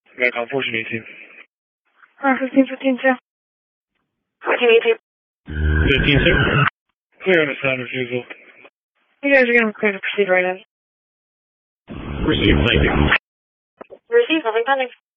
Back on 1418. 1515, sir. 1418. 15, sir. Clear on the sound refusal. You guys are going to clear to proceed right in. Received, thank you. Received, nothing pending.